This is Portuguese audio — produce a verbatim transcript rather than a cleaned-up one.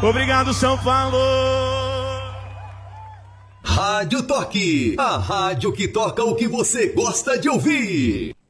Obrigado, São Paulo. Rádio Toque, a rádio que toca o que você gosta de ouvir.